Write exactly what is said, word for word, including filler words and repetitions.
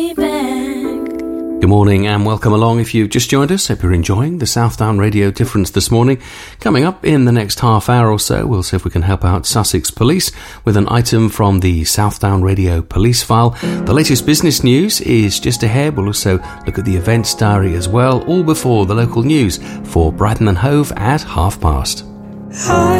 Good morning and welcome along. If you've just joined us, hope you're enjoying the Southdown Radio Difference this morning. Coming up in the next half hour or so, we'll see if we can help out Sussex Police with an item from the Southdown Radio Police File. The latest business news is just ahead. We'll also look at the events diary as well, all before the local news for Brighton and Hove at half past. Hi.